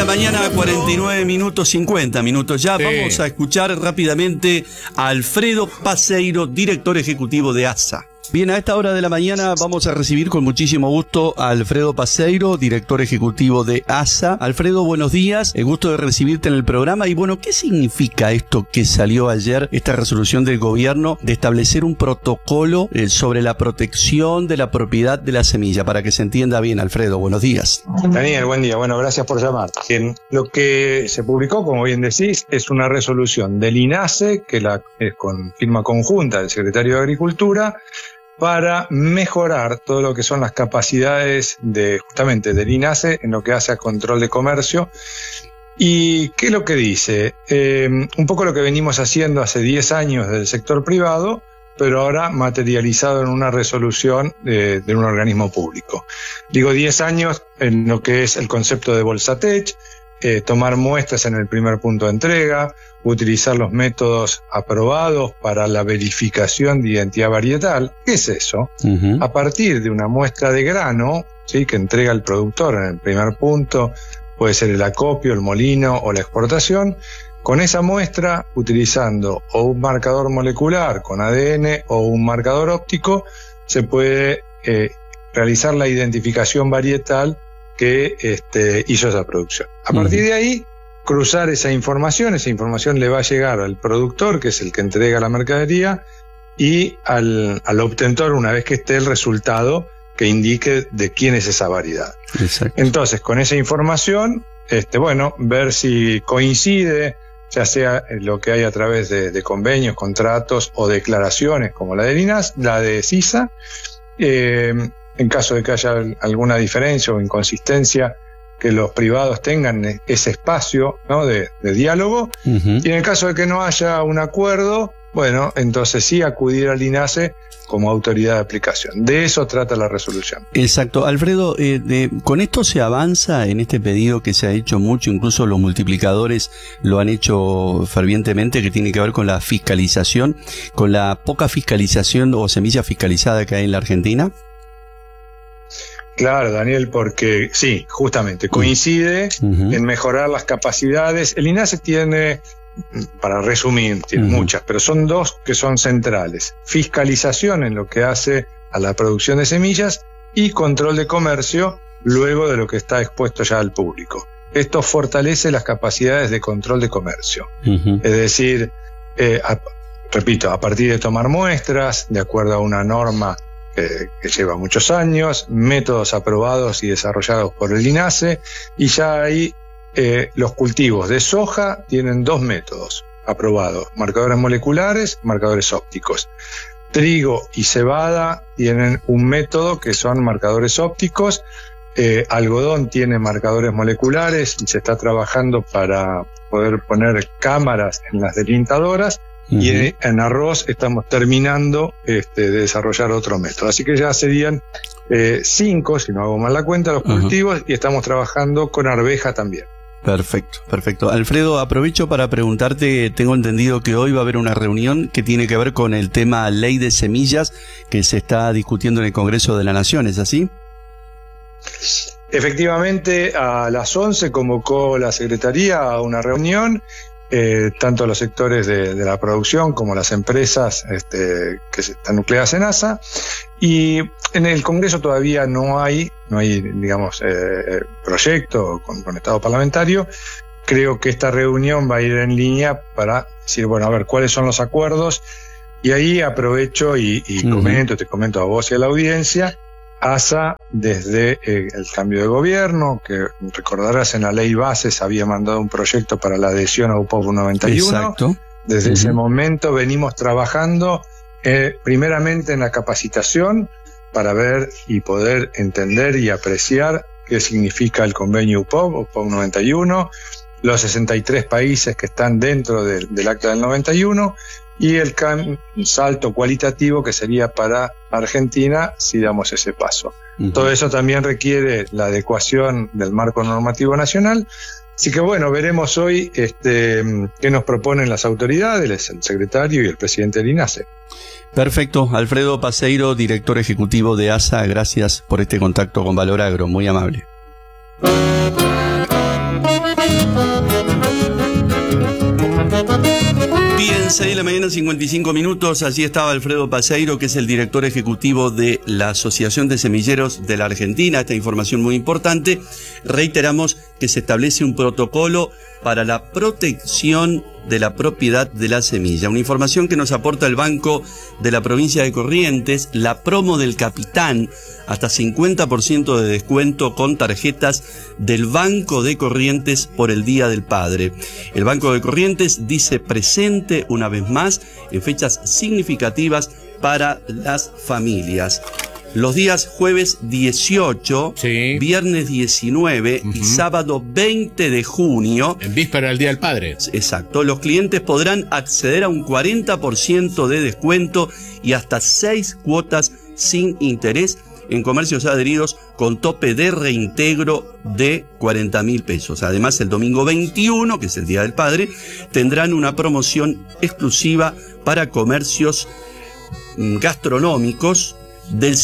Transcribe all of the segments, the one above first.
la mañana, 49 minutos, 50 minutos ya. Sí. Vamos a escuchar rápidamente a Alfredo Paseiro, director ejecutivo de ASA. Bien, a esta hora de la mañana vamos a recibir con muchísimo gusto a Alfredo Paseiro, director ejecutivo de ASA. Alfredo, buenos días, el gusto de recibirte en el programa. Y bueno, ¿qué significa esto que salió ayer, esta resolución del gobierno de establecer un protocolo sobre la protección de la propiedad de la semilla? Para que se entienda bien, Alfredo, buenos días. Daniel, buen día. Bueno, gracias por llamar. Bien, lo que se publicó, como bien decís, es una resolución del INASE, que es con firma conjunta del secretario de Agricultura, para mejorar todo lo que son las capacidades justamente del INASE en lo que hace a control de comercio. ¿Y qué es lo que dice? Un poco lo que venimos haciendo hace 10 años del sector privado, pero ahora materializado en una resolución de un organismo público. Digo 10 años en lo que es el concepto de Bolsatech, tomar muestras en el primer punto de entrega, utilizar los métodos aprobados para la verificación de identidad varietal. ¿Qué es eso? A partir de una muestra de grano, ¿sí?, que entrega el productor en el primer punto, puede ser el acopio, el molino o la exportación, con esa muestra, utilizando o un marcador molecular con ADN o un marcador óptico, se puede realizar la identificación varietal que hizo esa producción. A partir de ahí, cruzar esa información le va a llegar al productor, que es el que entrega la mercadería, y al obtentor una vez que esté el resultado que indique de quién es esa variedad. Exacto. Entonces, con esa información, ver si coincide, ya sea lo que hay a través de convenios, contratos o declaraciones como la de CISA, en caso de que haya alguna diferencia o inconsistencia, que los privados tengan ese espacio, ¿no?, de diálogo. Y en el caso de que no haya un acuerdo, bueno, entonces sí acudir al INASE como autoridad de aplicación. De eso trata la resolución. Exacto. Alfredo, con esto se avanza en este pedido que se ha hecho mucho, incluso los multiplicadores lo han hecho fervientemente, que tiene que ver con la fiscalización, con la poca fiscalización o semilla fiscalizada que hay en la Argentina. Claro, Daniel, porque sí, justamente coincide en mejorar las capacidades. El INASE tiene, para resumir, tiene muchas, pero son dos que son centrales: fiscalización en lo que hace a la producción de semillas y control de comercio luego de lo que está expuesto ya al público. Esto fortalece las capacidades de control de comercio. Es decir, repito, a partir de tomar muestras, de acuerdo a una norma que lleva muchos años, métodos aprobados y desarrollados por el INASE, y ya ahí los cultivos de soja tienen dos métodos aprobados: marcadores moleculares, marcadores ópticos. Trigo y cebada tienen un método que son marcadores ópticos. Algodón tiene marcadores moleculares y se está trabajando para poder poner cámaras en las delimitadoras. Y en arroz estamos terminando de desarrollar otro método. Así que ya serían 5, si no hago mal la cuenta, los cultivos, y estamos trabajando con arveja también. Perfecto, perfecto. Alfredo, aprovecho para preguntarte, tengo entendido que hoy va a haber una reunión que tiene que ver con el tema ley de semillas que se está discutiendo en el Congreso de la Nación, ¿es así? Efectivamente, a las 11 convocó la Secretaría a una reunión. Tanto los sectores de la producción como las empresas que están nucleadas en ASA, y en el Congreso todavía no hay digamos, proyecto con estado parlamentario. Creo que esta reunión va a ir en línea para decir, bueno, a ver cuáles son los acuerdos, y ahí aprovecho y te comento a vos y a la audiencia. ASA, desde el cambio de gobierno, que recordarás, en la ley bases había mandado un proyecto para la adhesión a UPOV 91. Exacto. Desde ese momento venimos trabajando primeramente en la capacitación para ver y poder entender y apreciar qué significa el convenio UPOV 91, los 63 países que están dentro del Acta del 91, y el salto cualitativo que sería para Argentina si damos ese paso. Todo eso también requiere la adecuación del marco normativo nacional. Así que bueno, veremos hoy qué nos proponen las autoridades, el secretario y el presidente del INASE. Perfecto. Alfredo Paseiro, director ejecutivo de ASA, gracias por este contacto con Valor Agro, muy amable. 6 de la mañana, 55 minutos. Allí estaba Alfredo Paseiro, que es el director ejecutivo de la Asociación de Semilleros de la Argentina. Esta información muy importante. Reiteramos que se establece un protocolo para la protección de la propiedad de la semilla. Una información que nos aporta el Banco de la Provincia de Corrientes, la promo del Capitán, hasta 50% de descuento con tarjetas del Banco de Corrientes por el Día del Padre. El Banco de Corrientes dice presente una vez más en fechas significativas para las familias. Los días jueves 18, sí, viernes 19 y sábado 20 de junio. En víspera del Día del Padre. Exacto. Los clientes podrán acceder a un 40% de descuento y hasta 6 cuotas sin interés en comercios adheridos con tope de reintegro de 40.000 pesos. Además, el domingo 21, que es el Día del Padre, tendrán una promoción exclusiva para comercios gastronómicos del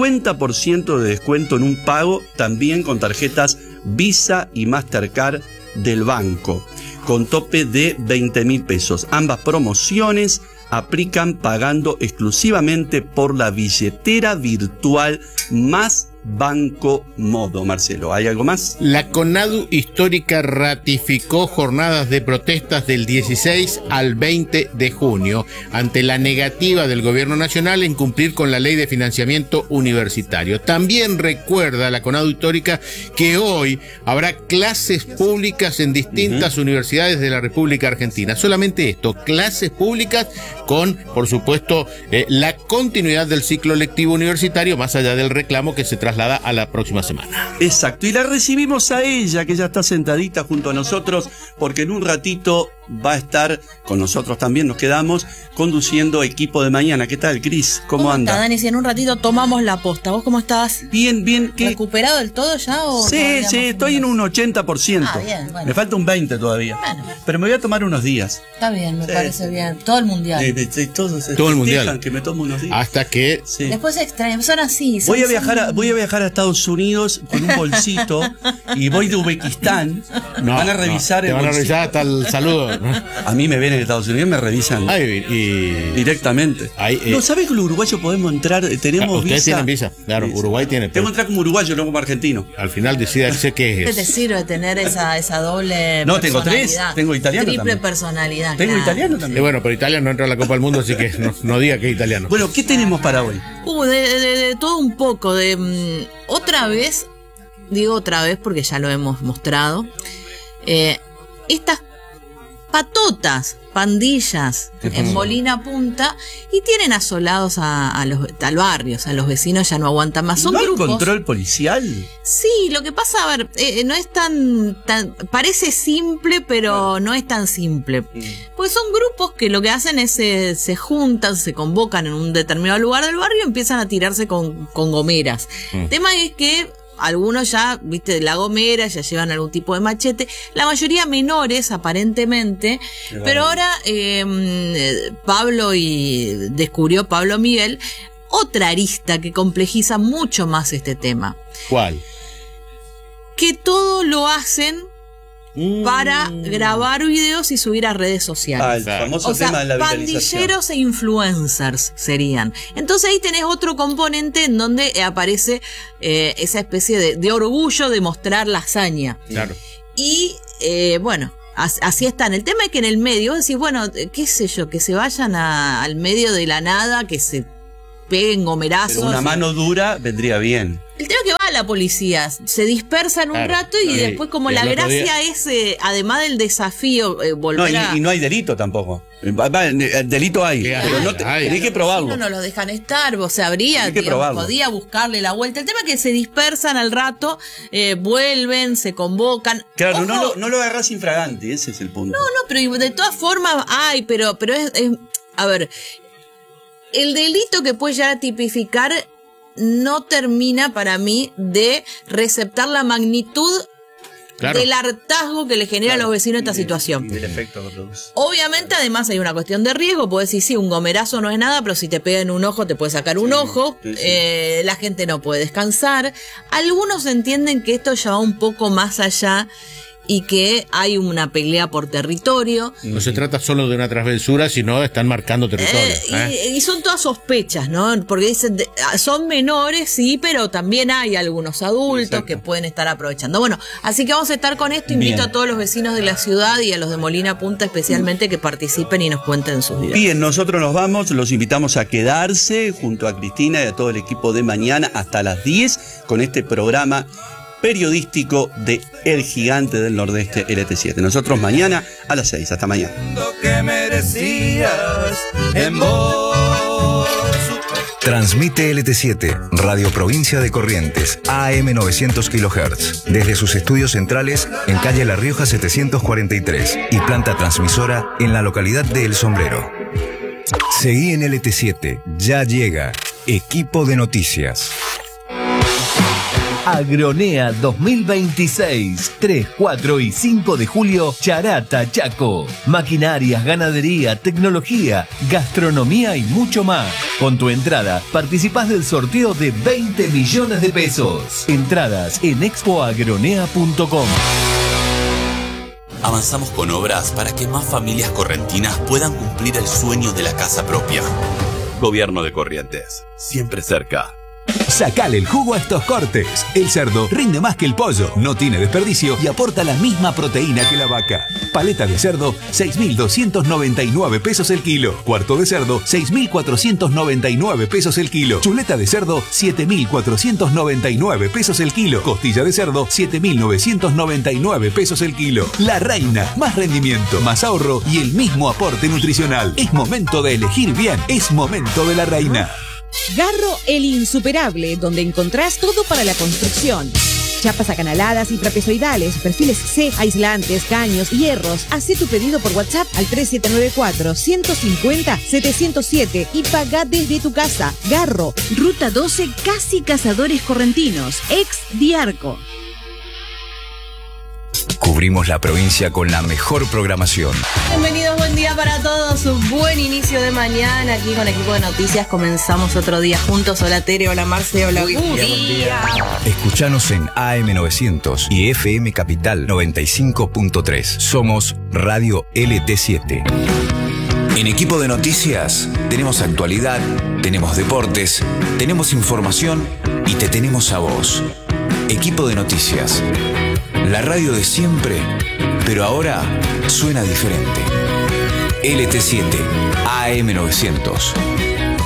50% de descuento en un pago, también con tarjetas Visa y Mastercard del banco, con tope de 20.000 pesos. Ambas promociones aplican pagando exclusivamente por la billetera virtual más Banco Modo. Marcelo, ¿hay algo más? La CONADU Histórica ratificó jornadas de protestas del 16 al 20 de junio ante la negativa del Gobierno Nacional en cumplir con la Ley de Financiamiento Universitario. También recuerda la CONADU Histórica que hoy habrá clases públicas en distintas universidades de la República Argentina. Solamente esto, clases públicas con, por supuesto, la continuidad del ciclo lectivo universitario, más allá del reclamo que se traslada a la próxima semana. Exacto, y la recibimos a ella, que ya está sentadita junto a nosotros, porque en un ratito va a estar con nosotros también, nos quedamos conduciendo Equipo de Mañana. ¿Qué tal, Cris? ¿Cómo anda? Dani, si en un ratito tomamos la posta. ¿Vos cómo estás? Bien, bien. ¿Recuperado del todo ya? ¿O sí, estoy en un 80%. Ah, bien, bueno. Me falta un 20% todavía. Bueno. Pero me voy a tomar unos días. Está bien, me parece bien. Todo el mundial. Todo el mundial. Que me tomo unos días. Hasta que... Sí. Después se extrañan, son así. Voy a viajar a Estados Unidos con un bolsito y voy de Uzbekistán. No, van a revisar te van a revisar hasta el saludo, ¿no? A mí me ven en Estados Unidos, me revisan directamente. No, ¿sabes que los uruguayos podemos entrar? Tenemos ustedes visa. Tienen visa, claro, sí. Uruguay tiene. Tengo que entrar como uruguayo, no como argentino. Al final decídase qué es. ¿Qué te sirve tener esa doble no, tengo 3, tengo italiano triple también. Personalidad. Tengo italiano también. Bueno, pero Italia no entra a la Copa del Mundo, así que no diga que es italiano. Bueno, ¿qué tenemos para hoy? De todo un poco, otra vez, digo otra vez porque ya lo hemos mostrado, estas patotas, pandillas en Molina Punta, y tienen asolados al barrio, o sea, los vecinos ya no aguantan más. Son ¿No hay grupos. control policial? Sí, lo que pasa, a ver, no es tan parece simple, pero no es tan simple. Pues son grupos que lo que hacen es se juntan, se convocan en un determinado lugar del barrio y empiezan a tirarse con gomeras. El tema es que algunos ya, viste, de la gomera, ya llevan algún tipo de machete, la mayoría menores aparentemente, pero ahora descubrió Pablo Miguel otra arista que complejiza mucho más este tema. ¿Cuál? Que todo lo hacen para grabar videos y subir a redes sociales. El famoso tema de la viralización. Pandilleros e influencers serían. Entonces ahí tenés otro componente en donde aparece esa especie de orgullo de mostrar la hazaña. Claro. Y bueno, así están. El tema es que en el medio, decís, bueno, qué sé yo, que se vayan al medio de la nada, que se peguen gomerazos. Pero una mano dura vendría bien. El tema es que va la policía, se dispersan un rato y después como la gracia es, además del desafío, volver y no hay delito tampoco. Delito hay, pero no tenés que probarlo. No lo dejan estar, o sea, podía buscarle la vuelta. El tema es que se dispersan al rato, vuelven, se convocan. Claro, no lo agarrás infragante, ese es el punto. No, pero de todas formas hay, pero es a ver, el delito que puede llegar a tipificar no termina para mí de receptar la magnitud del hartazgo que le genera a los vecinos esta situación. El efecto que produce. Obviamente, además hay una cuestión de riesgo. Puedes decir, sí, un gomerazo no es nada, pero si te pega en un ojo te puede sacar un ojo. Sí. La gente no puede descansar. Algunos entienden que esto ya va un poco más allá y que hay una pelea por territorio. No se trata solo de una travesura, sino están marcando territorio. Y son todas sospechas, ¿no? Porque dicen, son menores, sí, pero también hay algunos adultos que pueden estar aprovechando. Bueno, así que vamos a estar con esto. Invito a todos los vecinos de la ciudad y a los de Molina Punta especialmente que participen y nos cuenten sus vidas. Bien, nosotros nos vamos, los invitamos a quedarse junto a Cristina y a todo el equipo de mañana hasta las 10 con este programa periodístico de El Gigante del Nordeste, LT7. Nosotros mañana a las 6. Hasta mañana. Que merecías en vos. Transmite LT7, Radio Provincia de Corrientes, AM 900 kHz, desde sus estudios centrales en calle La Rioja 743 y planta transmisora en la localidad de El Sombrero. Seguí en LT7, ya llega Equipo de Noticias. Agronea 2026, 3, 4 y 5 de julio, Charata, Chaco. Maquinarias, ganadería, tecnología, gastronomía y mucho más. Con tu entrada, participás del sorteo de 20 millones de pesos. Entradas en expoagronea.com. Avanzamos con obras para que más familias correntinas puedan cumplir el sueño de la casa propia. Gobierno de Corrientes, siempre cerca. Sacale el jugo a estos cortes. El cerdo rinde más que el pollo, no tiene desperdicio y aporta la misma proteína que la vaca. Paleta de cerdo, 6.299 pesos el kilo. Cuarto de cerdo, 6.499 pesos el kilo. Chuleta de cerdo, 7.499 pesos el kilo. Costilla de cerdo, 7.999 pesos el kilo. La Reina, más rendimiento, más ahorro y el mismo aporte nutricional. Es momento de elegir bien, es momento de La Reina. Garro el Insuperable, donde encontrás todo para la construcción. Chapas acanaladas y trapezoidales, perfiles C, aislantes, caños, hierros. Hacé tu pedido por WhatsApp al 3794-150-707 y pagá desde tu casa. Garro, Ruta 12, casi Cazadores Correntinos, ex Diarco. Cubrimos la provincia con la mejor programación. Bienvenidos, buen día para todos, un buen inicio de mañana aquí con Equipo de Noticias. Comenzamos otro día juntos. Hola Tere, hola Marce, hola Gus. Buen día. Escuchanos en AM 900 y FM Capital 95.3. Somos Radio LT7. En Equipo de Noticias tenemos actualidad, tenemos deportes, tenemos información y te tenemos a vos. Equipo de Noticias. La radio de siempre, pero ahora suena diferente. LT7, AM 900.